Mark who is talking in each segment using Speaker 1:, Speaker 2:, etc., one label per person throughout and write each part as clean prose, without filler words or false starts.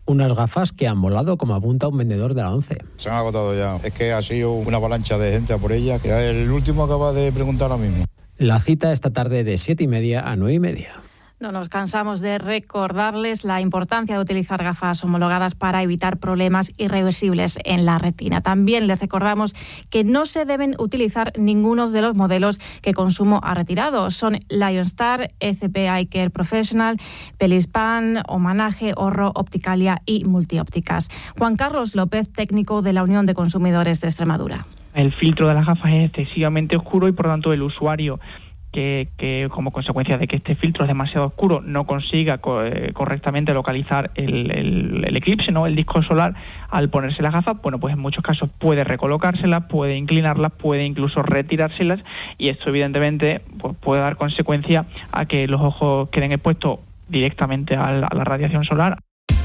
Speaker 1: Unas gafas que han volado, como apunta un vendedor de la ONCE.
Speaker 2: Se han agotado ya. Es que ha sido una avalancha de gente a por ella, que el último acaba de preguntar ahora mismo.
Speaker 1: La cita esta tarde de 7:30 a 9:30.
Speaker 3: No nos cansamos de recordarles la importancia de utilizar gafas homologadas para evitar problemas irreversibles en la retina. También les recordamos que no se deben utilizar ninguno de los modelos que Consumo ha retirado. Son Lionstar, ECP Eye Care Professional, Pelispan, Homenaje, Orro, Opticalia y Multiópticas. Juan Carlos López, técnico de la Unión de Consumidores de Extremadura.
Speaker 4: El filtro de las gafas es excesivamente oscuro y por tanto el usuario que como consecuencia de que este filtro es demasiado oscuro no consiga correctamente localizar el eclipse, ¿no?, el disco solar, al ponerse las gafas, bueno, pues en muchos casos puede recolocárselas, puede inclinarlas, puede incluso retirárselas, y esto evidentemente pues puede dar consecuencia a que los ojos queden expuestos directamente a la radiación solar.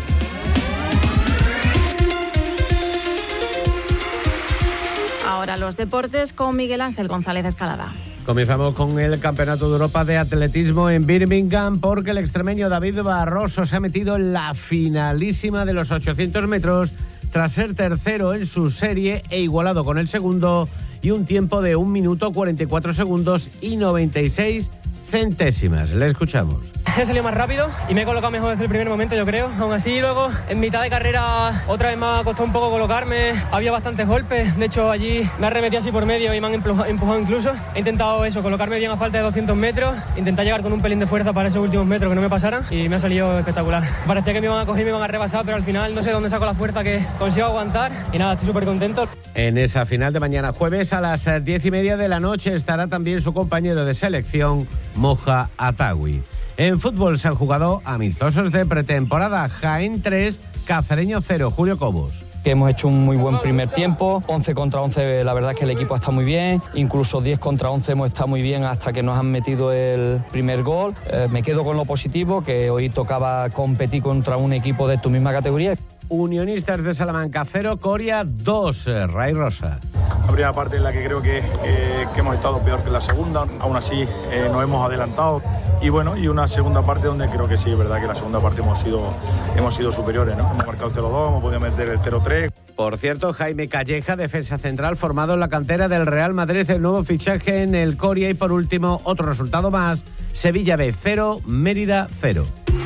Speaker 3: Ahora los deportes con Miguel Ángel González Escalada.
Speaker 5: Comenzamos con el Campeonato de Europa de Atletismo en Birmingham, porque el extremeño David Barroso se ha metido en la finalísima de los 800 metros tras ser tercero en su serie e igualado con el segundo, y un tiempo de 1 minuto 44 segundos y 96 centésimas. Le escuchamos.
Speaker 6: He salido más rápido y me he colocado mejor desde el primer momento, yo creo. Aún así, luego, en mitad de carrera, otra vez me ha costado un poco colocarme. Había bastantes golpes. De hecho, allí me arremetí así por medio y me han empujado incluso. He intentado eso, colocarme bien a falta de 200 metros. Intentar llegar con un pelín de fuerza para esos últimos metros que no me pasaran, y me ha salido espectacular. Parecía que me iban a coger y me iban a rebasar, pero al final no sé dónde saco la fuerza que consigo aguantar. Y nada, estoy súper contento.
Speaker 5: En esa final de mañana jueves a las 10:30 de la noche estará también su compañero de selección, Moja Atawi. En fútbol se han jugado amistosos de pretemporada. Jaén 3, Cacereño 0. Julio Cobos.
Speaker 7: Que hemos hecho un muy buen primer tiempo, 11 contra 11, la verdad es que el equipo está muy bien, incluso 10 contra 11 hemos estado muy bien hasta que nos han metido el primer gol. Me quedo con lo positivo, que hoy tocaba competir contra un equipo de tu misma categoría.
Speaker 5: Unionistas de Salamanca 0, Coria 2, Ray Rosa.
Speaker 8: La primera parte en la que creo que hemos estado peor que la segunda, aún así nos hemos adelantado, y bueno, y una segunda parte donde creo que sí, es verdad que la segunda parte hemos sido superiores, ¿no? Hemos marcado el 0-2, hemos podido meter el 0-3.
Speaker 5: Por cierto, Jaime Calleja, defensa central formado en la cantera del Real Madrid, el nuevo fichaje en el Coria. Y por último, otro resultado más, Sevilla B 0, Mérida 0.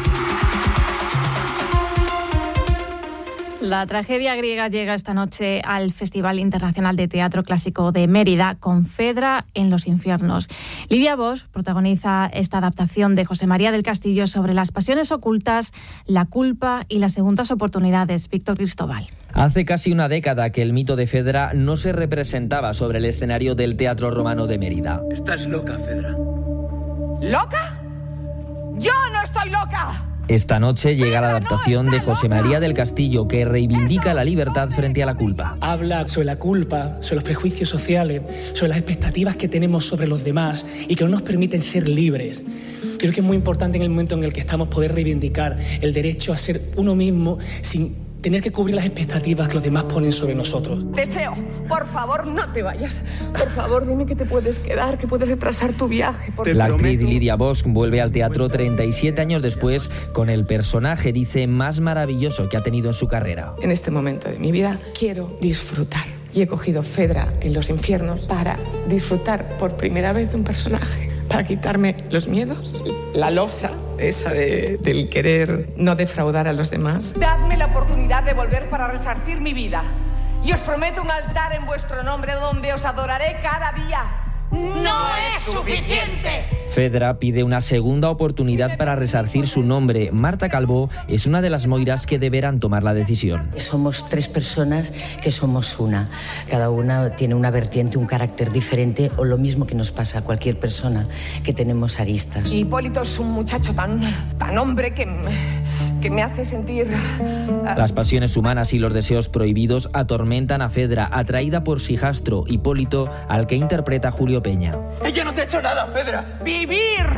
Speaker 3: La tragedia griega llega esta noche al Festival Internacional de Teatro Clásico de Mérida, con Fedra en los infiernos. Lidia Bosch protagoniza esta adaptación de José María del Castillo sobre las pasiones ocultas, la culpa y las segundas oportunidades. Víctor Cristóbal.
Speaker 9: Hace casi una década que el mito de Fedra no se representaba sobre el escenario del Teatro Romano de Mérida.
Speaker 10: Estás loca, Fedra.
Speaker 11: ¿Loca? ¡Yo no estoy loca!
Speaker 9: Esta noche llega la adaptación de José María del Castillo, que reivindica la libertad frente a la culpa.
Speaker 12: Habla sobre la culpa, sobre los prejuicios sociales, sobre las expectativas que tenemos sobre los demás y que no nos permiten ser libres. Creo que es muy importante en el momento en el que estamos poder reivindicar el derecho a ser uno mismo sin tener que cubrir las expectativas que los demás ponen sobre nosotros.
Speaker 11: Deseo, por favor, no te vayas. Por favor, dime que te puedes quedar, que puedes retrasar tu viaje.
Speaker 9: La actriz Lidia Bosch vuelve al teatro 37 años después con el personaje, dice, más maravilloso que ha tenido en su carrera.
Speaker 11: En este momento de mi vida quiero disfrutar. Y he cogido Fedra en los infiernos para disfrutar por primera vez de un personaje. Para quitarme los miedos, la losa esa del querer no defraudar a los demás. Dadme la oportunidad de volver para resarcir mi vida. Y os prometo un altar en vuestro nombre donde os adoraré cada día. ¡No es suficiente!
Speaker 9: Fedra pide una segunda oportunidad para resarcir su nombre. Marta Calvo es una de las moiras que deberán tomar la decisión.
Speaker 13: Somos 3 personas que somos una. Cada una tiene una vertiente, un carácter diferente, o lo mismo que nos pasa a cualquier persona, que tenemos aristas.
Speaker 11: Hipólito es un muchacho tan hombre que me hace sentir...
Speaker 9: Las pasiones humanas y los deseos prohibidos atormentan a Fedra, atraída por Sijastro, Hipólito, al que interpreta Julio Peña.
Speaker 10: ¡Ella no te ha hecho nada, Fedra!
Speaker 11: ¡Vivir!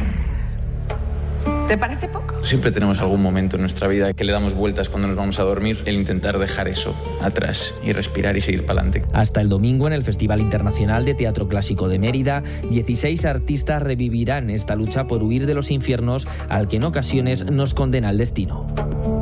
Speaker 11: ¿Te parece poco?
Speaker 14: Siempre tenemos algún momento en nuestra vida que le damos vueltas cuando nos vamos a dormir, el intentar dejar eso atrás y respirar y seguir para adelante.
Speaker 9: Hasta el domingo, en el Festival Internacional de Teatro Clásico de Mérida, 16 artistas revivirán esta lucha por huir de los infiernos al que en ocasiones nos condena el destino.